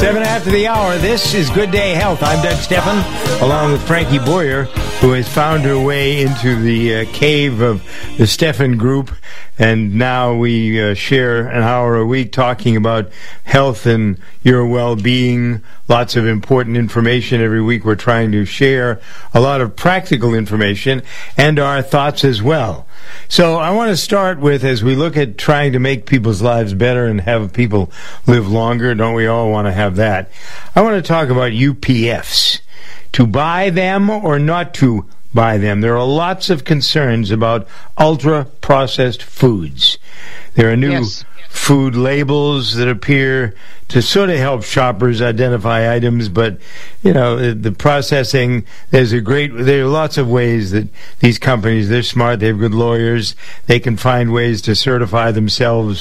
7 after the hour, this is Good Day Health. I'm Doug Stephan, along with Frankie Boyer, who has found her way into the cave of the Stephan Group, and now we share an hour a week talking about health and your well-being. Lots of important information every week. We're trying to share a lot of practical information and our thoughts as well. So I want to start with, as we look at trying to make people's lives better and have people live longer, don't we all want to have that? I want to talk about UPFs. To buy them or not to buy them. There are lots of concerns about ultra-processed foods. There are new food labels that appear to sort of help shoppers identify items, but, you know, the processing, there are lots of ways that these companies, they're smart, they have good lawyers, they can find ways to certify themselves